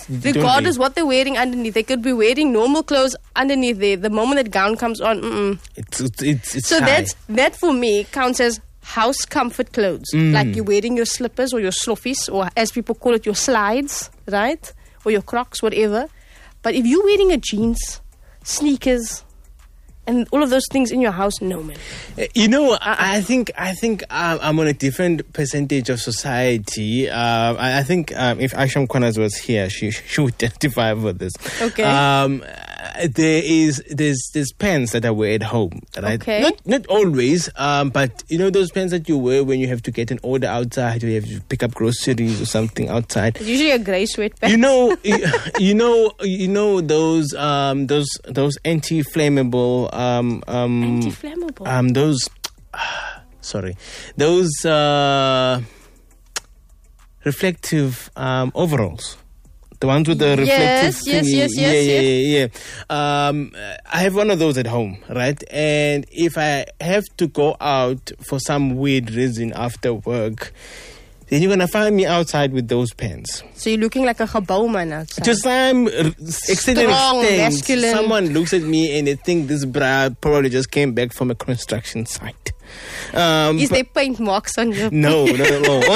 Regardless what they're wearing underneath. They could be wearing normal clothes underneath there. The moment that gown comes on, It's so high. that for me counts as house comfort clothes. Like you're wearing your slippers or your sloffies, or as people call it, your slides, right? Or your Crocs, whatever. But if you're wearing a jeans, sneakers, and all of those things in your house, no, man. I think I'm on a different percentage of society. I think if Asham Kwanas was here, she would testify for this. Okay. There's pants that I wear at home, right? Okay. Not always, but those pants that you wear when you have to get an order outside, or you have to pick up groceries or something outside. It's usually a grey sweatpants. Those anti-flammable. Anti-flammable. Those reflective overalls. The ones with the reflective Yes. Yeah. I have one of those at home, right? And if I have to go out for some weird reason after work, then you're going to find me outside with those pants. So you're looking like a gebouw man outside. To some extent, masculine. Someone looks at me and they think this bra probably just came back from a construction site. Is there paint marks on you? No, not at all.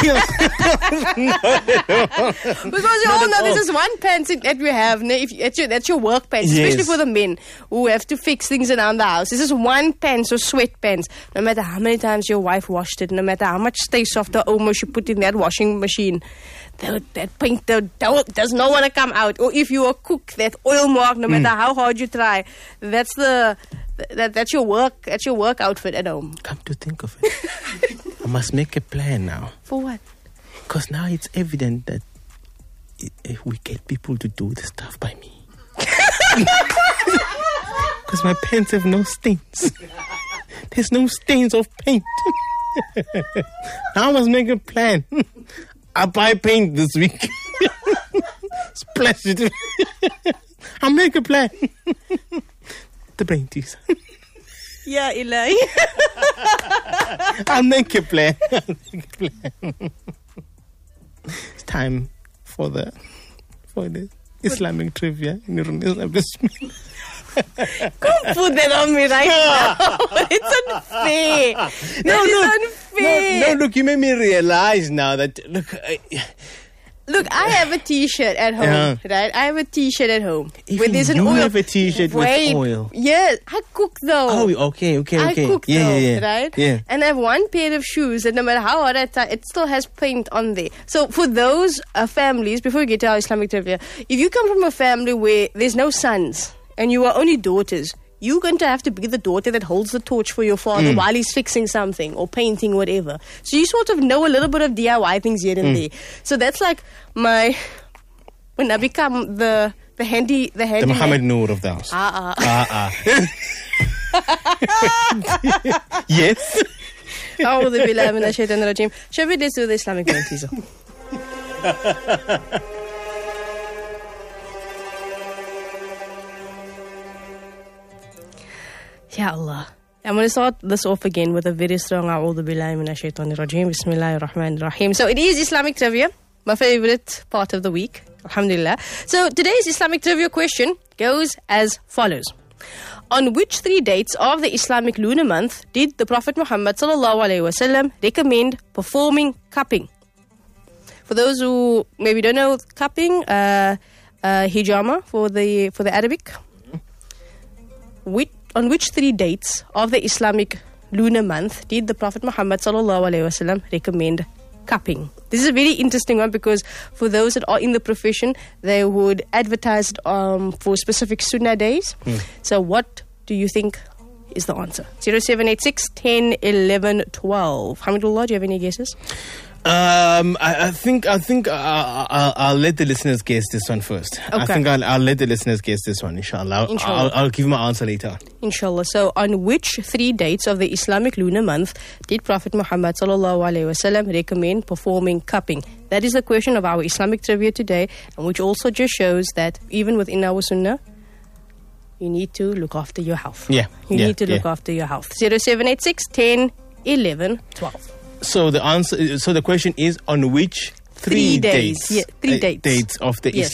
Because you all know this is one pants that we have. That's your work pants, especially for the men who have to fix things around the house. This is one pants or sweatpants. No matter how many times your wife washed it, no matter how much Stay Soft or Omo she put in that washing machine, that paint does not want to come out. Or if you are cook, that oil mark, no matter how hard you try, that's your work outfit at home. Come to think of it, I must make a plan now. For what? Because now it's evident that if we get people to do the stuff by me. Because my pants have no stains. There's no stains of paint. Now I must make a plan. I buy paint this week. Splash it. I'll make a plan. The brain teaser. Yeah, Eli. I'll make a plan. It's time for the Islamic trivia in your establishment. Don't put that on me right now. It's unfair. It's unfair. No, look, you made me realize now that, Look, I have a T-shirt at home, right? I have a T-shirt at home. Even there's an you oil. have a T-shirt with oil. Yeah, I cook though. Oh, okay. I cook though, right? Yeah. And I have one pair of shoes that no matter how hard I try, it still has paint on there. So for those families, before we get to our Islamic trivia, if you come from a family where there's no sons and you are only daughters, you're going to have to be the daughter that holds the torch for your father while he's fixing something or painting, whatever. So you sort of know a little bit of DIY things here and there. So that's like when I become the handy Muhammad Noor of the house. Yes. A'udhu billahi minash shaitanir rajeem. Shall we do the Islamic teaser? Ya Allah. I'm going to start this off again with a very strong A'udhu billahi minash shaitanir rajeem. Bismillahir rahmanir rahim. So it is Islamic trivia, my favorite part of the week. Alhamdulillah. So today's Islamic trivia question goes as follows. On which 3 dates of the Islamic lunar month did the Prophet Muhammad sallallahu alaihi wasallam recommend performing cupping? For those who maybe don't know cupping, hijama for the Arabic. On which 3 dates of the Islamic lunar month did the Prophet Muhammad sallallahu alaihi wasallam recommend cupping? This is a very interesting one because for those that are in the profession, they would advertise for specific sunnah days. So what do you think is the answer? 0786 10 11 12. Hamidullah, do you have any guesses? I think I'll let the listeners guess this one first. Okay. I think I'll let the listeners guess this one, inshallah. I'll give my answer later. Inshallah. So on which 3 dates of the Islamic lunar month did Prophet Muhammad sallallahu alaihi wasallam recommend performing cupping? That is the question of our Islamic trivia today, and which also just shows that even within our sunnah, you need to look after your health. Yeah. You need to look after your health. 0786 10 11 12. So the question is on which 3 days? Yeah, 3 dates. Dates of the